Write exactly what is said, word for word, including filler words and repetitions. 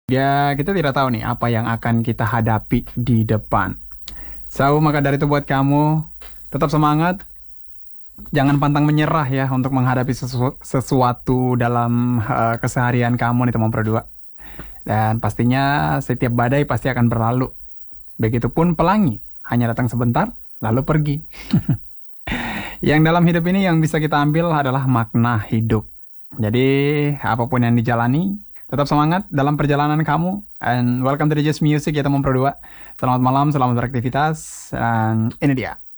Dia kita tidak tahu nih apa yang akan kita hadapi di depan. So, maka dari itu buat kamu tetap semangat, jangan pantang menyerah ya untuk menghadapi sesu- sesuatu dalam eh, keseharian kamu nih teman berdua. Dan pastinya setiap badai pasti akan berlalu. Begitupun pelangi, hanya datang sebentar lalu pergi. Yang dalam hidup ini yang bisa kita ambil adalah makna hidup. Jadi, apapun yang dijalani, tetap semangat dalam perjalanan kamu. And welcome to the Just Music ya teman berdua. Selamat malam, selamat beraktivitas. Dan ini dia.